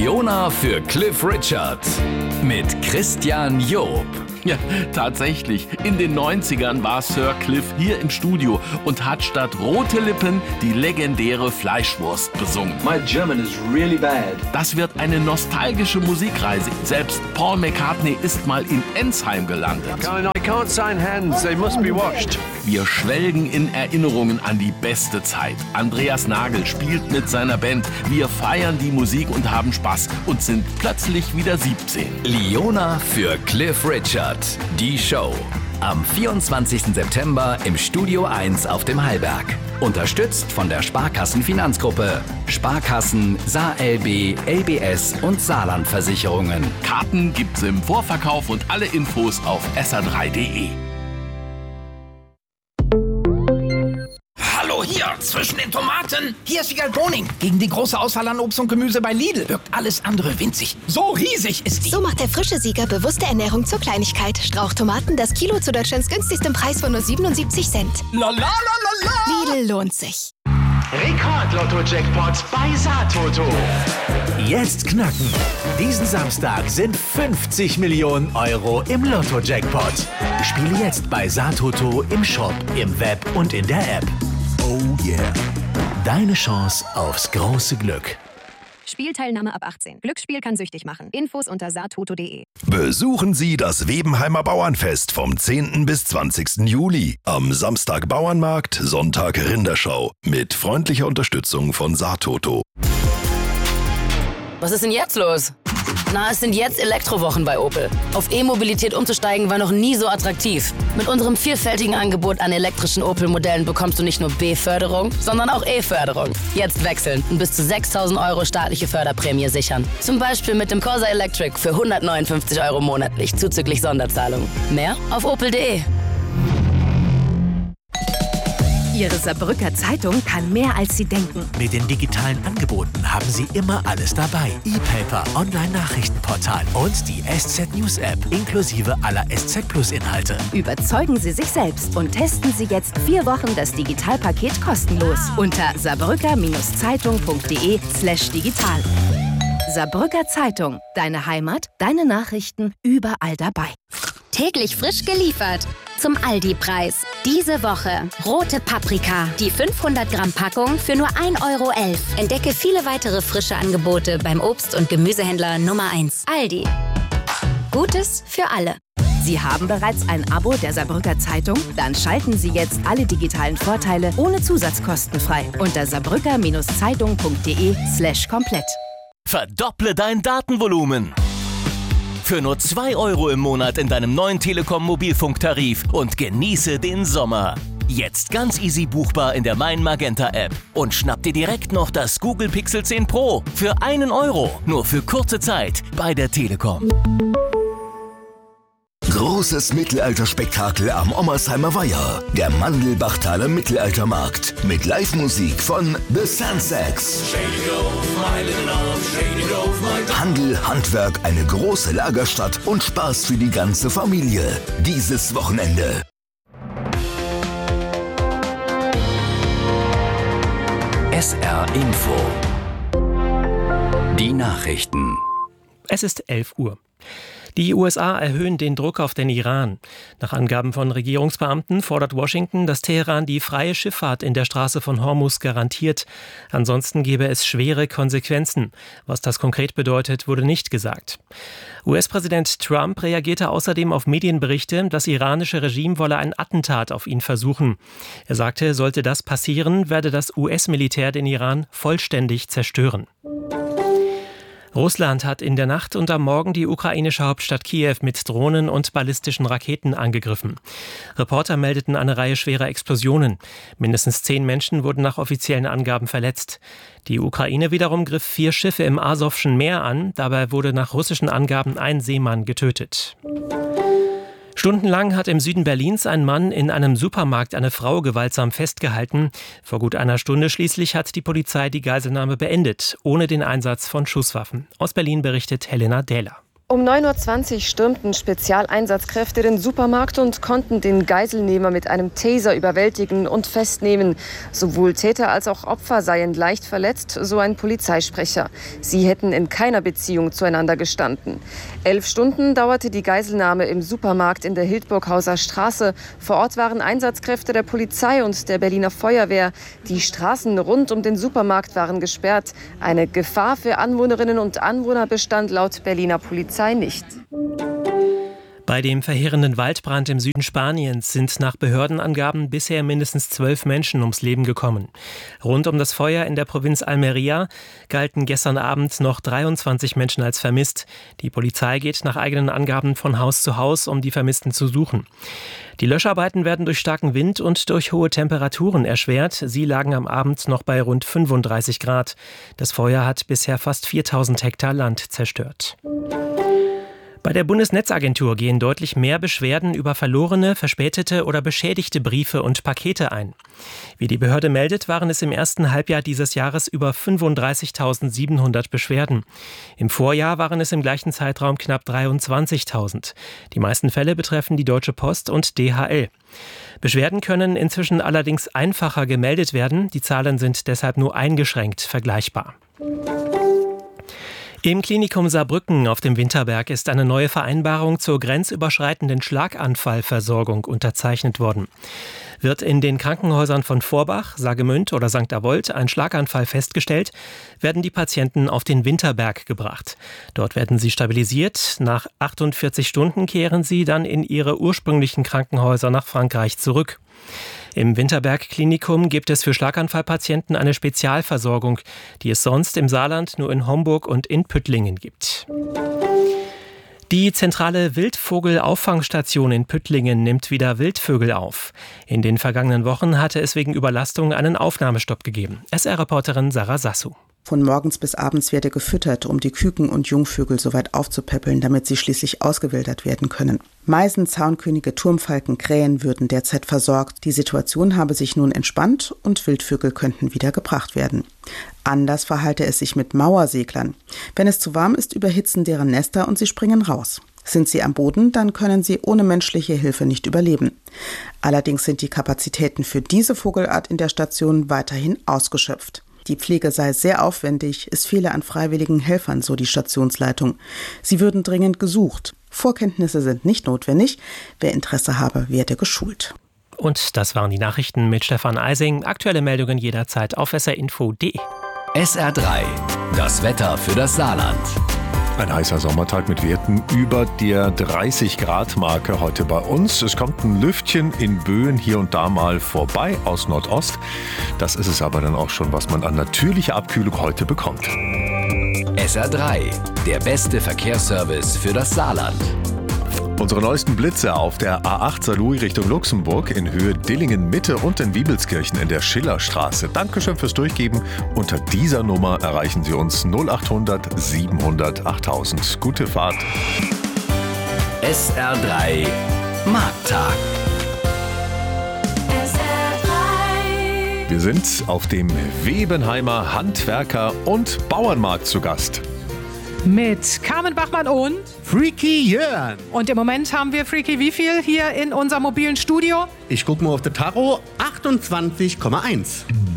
Liona für Cliff Richard mit Christian Job. Ja, tatsächlich. In den 90ern war Sir Cliff hier im Studio und hat statt rote Lippen die legendäre Fleischwurst besungen. My German is really bad. Das wird eine nostalgische Musikreise. Selbst Paul McCartney ist mal in Ensheim gelandet. I can't sign hands, they must be washed. Wir schwelgen in Erinnerungen an die beste Zeit. Andreas Nagel spielt mit seiner Band. Wir feiern die Musik und haben Spaß und sind plötzlich wieder 17. Liona für Cliff Richard. Die Show. Am 24. September im Studio 1 auf dem Hallberg. Unterstützt von der Sparkassen-Finanzgruppe. Sparkassen, SaarLB, LBS und Saarlandversicherungen. Karten gibt's im Vorverkauf und alle Infos auf sa3.de. Hallo hier, zwischen den Tomaten. Hier ist Wiegald Boning. Gegen die große Auswahl an Obst und Gemüse bei Lidl wirkt alles andere winzig. So riesig ist die. So macht der frische Sieger bewusste Ernährung zur Kleinigkeit. Strauchtomaten, das Kilo zu Deutschlands günstigstem Preis von nur 77 Cent. La la la la la. Lidl lohnt sich. Rekord-Lotto-Jackpot bei Saartoto. Jetzt knacken. Diesen Samstag sind 50 Millionen Euro im Lotto-Jackpot. Spiele jetzt bei Saartoto im Shop, im Web und in der App. Oh yeah. Deine Chance aufs große Glück. Spielteilnahme ab 18. Glücksspiel kann süchtig machen. Infos unter saartoto.de. Besuchen Sie das Webenheimer Bauernfest vom 10. bis 20. Juli. Am Samstag Bauernmarkt, Sonntag Rinderschau. Mit freundlicher Unterstützung von Saartoto. Was ist denn jetzt los? Na, es sind jetzt Elektrowochen bei Opel. Auf E-Mobilität umzusteigen war noch nie so attraktiv. Mit unserem vielfältigen Angebot an elektrischen Opel-Modellen bekommst du nicht nur B-Förderung, sondern auch E-Förderung. Jetzt wechseln und bis zu 6.000 Euro staatliche Förderprämie sichern. Zum Beispiel mit dem Corsa Electric für 159 Euro monatlich, zuzüglich Sonderzahlung. Mehr auf opel.de. Ihre Saarbrücker Zeitung kann mehr, als Sie denken. Mit den digitalen Angeboten haben Sie immer alles dabei. E-Paper, Online-Nachrichtenportal und die SZ News App inklusive aller SZ Plus Inhalte. Überzeugen Sie sich selbst und testen Sie jetzt 4 Wochen das Digitalpaket kostenlos unter saarbrücker-zeitung.de/digital. Saarbrücker Zeitung. Deine Heimat, deine Nachrichten, überall dabei. Täglich frisch geliefert. Zum Aldi-Preis. Diese Woche rote Paprika. Die 500 Gramm Packung für nur 1,11 Euro. Entdecke viele weitere frische Angebote beim Obst- und Gemüsehändler Nummer 1. Aldi. Gutes für alle. Sie haben bereits ein Abo der Saarbrücker Zeitung? Dann schalten Sie jetzt alle digitalen Vorteile ohne Zusatzkosten frei unter saarbrücker-zeitung.de/komplett. Verdopple dein Datenvolumen. Für nur 2 Euro im Monat in deinem neuen Telekom-Mobilfunktarif und genieße den Sommer. Jetzt ganz easy buchbar in der Mein Magenta App. Und schnapp dir direkt noch das Google Pixel 10 Pro für 1 Euro. Nur für kurze Zeit bei der Telekom. Großes Mittelalterspektakel am Ommersheimer Weiher. Der Mandelbachtaler Mittelaltermarkt. Mit Live-Musik von The Sunsets. Handel, Handwerk, eine große Lagerstadt und Spaß für die ganze Familie. Dieses Wochenende. SR Info. Die Nachrichten. Es ist 11 Uhr. Die USA erhöhen den Druck auf den Iran. Nach Angaben von Regierungsbeamten fordert Washington, dass Teheran die freie Schifffahrt in der Straße von Hormuz garantiert. Ansonsten gäbe es schwere Konsequenzen. Was das konkret bedeutet, wurde nicht gesagt. US-Präsident Trump reagierte außerdem auf Medienberichte, das iranische Regime wolle ein Attentat auf ihn versuchen. Er sagte, sollte das passieren, werde das US-Militär den Iran vollständig zerstören. Russland hat in der Nacht und am Morgen die ukrainische Hauptstadt Kiew mit Drohnen und ballistischen Raketen angegriffen. Reporter meldeten eine Reihe schwerer Explosionen. Mindestens 10 Menschen wurden nach offiziellen Angaben verletzt. Die Ukraine wiederum griff 4 Schiffe im Asowschen Meer an. Dabei wurde nach russischen Angaben ein Seemann getötet. Stundenlang hat im Süden Berlins ein Mann in einem Supermarkt eine Frau gewaltsam festgehalten. Vor gut einer Stunde schließlich hat die Polizei die Geiselnahme beendet, ohne den Einsatz von Schusswaffen. Aus Berlin berichtet Helena Dähler. Um 9:20 Uhr stürmten Spezialeinsatzkräfte den Supermarkt und konnten den Geiselnehmer mit einem Taser überwältigen und festnehmen. Sowohl Täter als auch Opfer seien leicht verletzt, so ein Polizeisprecher. Sie hätten in keiner Beziehung zueinander gestanden. 11 Stunden dauerte die Geiselnahme im Supermarkt in der Hildburghauser Straße. Vor Ort waren Einsatzkräfte der Polizei und der Berliner Feuerwehr. Die Straßen rund um den Supermarkt waren gesperrt. Eine Gefahr für Anwohnerinnen und Anwohner bestand laut Berliner Polizei nicht. Bei dem verheerenden Waldbrand im Süden Spaniens sind nach Behördenangaben bisher mindestens 12 Menschen ums Leben gekommen. Rund um das Feuer in der Provinz Almería galten gestern Abend noch 23 Menschen als vermisst. Die Polizei geht nach eigenen Angaben von Haus zu Haus, um die Vermissten zu suchen. Die Löscharbeiten werden durch starken Wind und durch hohe Temperaturen erschwert. Sie lagen am Abend noch bei rund 35 Grad. Das Feuer hat bisher fast 4000 Hektar Land zerstört. Bei der Bundesnetzagentur gehen deutlich mehr Beschwerden über verlorene, verspätete oder beschädigte Briefe und Pakete ein. Wie die Behörde meldet, waren es im ersten Halbjahr dieses Jahres über 35.700 Beschwerden. Im Vorjahr waren es im gleichen Zeitraum knapp 23.000. Die meisten Fälle betreffen die Deutsche Post und DHL. Beschwerden können inzwischen allerdings einfacher gemeldet werden. Die Zahlen sind deshalb nur eingeschränkt vergleichbar. Im Klinikum Saarbrücken auf dem Winterberg ist eine neue Vereinbarung zur grenzüberschreitenden Schlaganfallversorgung unterzeichnet worden. Wird in den Krankenhäusern von Vorbach, Saargemünd oder St. Avold ein Schlaganfall festgestellt, werden die Patienten auf den Winterberg gebracht. Dort werden sie stabilisiert. Nach 48 Stunden kehren sie dann in ihre ursprünglichen Krankenhäuser nach Frankreich zurück. Im Winterberg-Klinikum gibt es für Schlaganfallpatienten eine Spezialversorgung, die es sonst im Saarland nur in Homburg und in Püttlingen gibt. Die zentrale Wildvogelauffangstation in Püttlingen nimmt wieder Wildvögel auf. In den vergangenen Wochen hatte es wegen Überlastung einen Aufnahmestopp gegeben. SR-Reporterin Sarah Sassou. Von morgens bis abends werde gefüttert, um die Küken und Jungvögel so weit aufzupäppeln, damit sie schließlich ausgewildert werden können. Meisen, Zaunkönige, Turmfalken, Krähen würden derzeit versorgt. Die Situation habe sich nun entspannt und Wildvögel könnten wieder gebracht werden. Anders verhalte es sich mit Mauerseglern. Wenn es zu warm ist, überhitzen deren Nester und sie springen raus. Sind sie am Boden, dann können sie ohne menschliche Hilfe nicht überleben. Allerdings sind die Kapazitäten für diese Vogelart in der Station weiterhin ausgeschöpft. Die Pflege sei sehr aufwendig, es fehle an freiwilligen Helfern, so die Stationsleitung. Sie würden dringend gesucht. Vorkenntnisse sind nicht notwendig. Wer Interesse habe, werde geschult. Und das waren die Nachrichten mit Stefan Eising. Aktuelle Meldungen jederzeit auf srinfo.de. SR3, das Wetter für das Saarland. Ein heißer Sommertag mit Werten über der 30-Grad-Marke heute bei uns. Es kommt ein Lüftchen in Böen hier und da mal vorbei aus Nordost. Das ist es aber dann auch schon, was man an natürlicher Abkühlung heute bekommt. SR3, der beste Verkehrsservice für das Saarland. Unsere neuesten Blitze auf der A8 Saarlouis Richtung Luxemburg in Höhe Dillingen-Mitte und in Wiebelskirchen in der Schillerstraße. Dankeschön fürs Durchgeben. Unter dieser Nummer erreichen Sie uns 0800 700 8000. Gute Fahrt. SR3 Markttag. Wir sind auf dem Webenheimer Handwerker- und Bauernmarkt zu Gast. Mit Carmen Bachmann und Freaky Jörn. Und im Moment haben wir, Freaky, wie viel hier in unserem mobilen Studio? Ich gucke mal auf der Tarot, 28,1.